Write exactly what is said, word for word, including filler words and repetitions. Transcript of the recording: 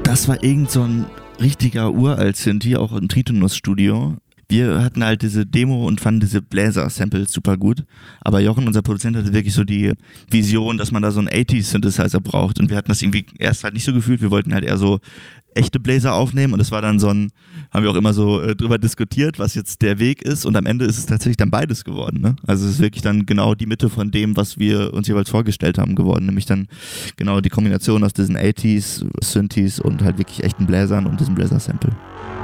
Das war irgend so ein richtiger Uralt-Synthi, auch im Tritonus-Studio. Wir hatten halt diese Demo und fanden diese Bläser-Samples super gut. Aber Jochen, unser Produzent, hatte wirklich so die Vision, dass man da so einen achtziger-Synthesizer braucht. Und wir hatten das irgendwie erst halt nicht so gefühlt. Wir wollten halt eher so echte Bläser aufnehmen. Und das war dann so ein, haben wir auch immer so äh, drüber diskutiert, was jetzt der Weg ist. Und am Ende ist es tatsächlich dann beides geworden. Ne? Also es ist wirklich dann genau die Mitte von dem, was wir uns jeweils vorgestellt haben, geworden. Nämlich dann genau die Kombination aus diesen achtziger-Synthis und halt wirklich echten Bläsern und diesem Bläser-Sample.